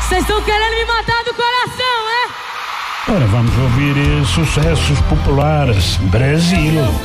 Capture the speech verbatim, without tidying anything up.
Vocês estão querendo me matar do coração, é? Ora, vamos ouvir eh, sucessos populares. Brasil.